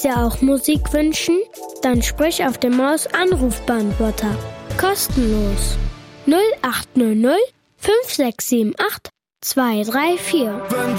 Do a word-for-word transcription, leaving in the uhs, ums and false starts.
Dir auch Musik wünschen? Dann sprich auf dem Maus-Anrufbeantworter. Kostenlos. null acht null null fünf sechs sieben acht zwei drei vier.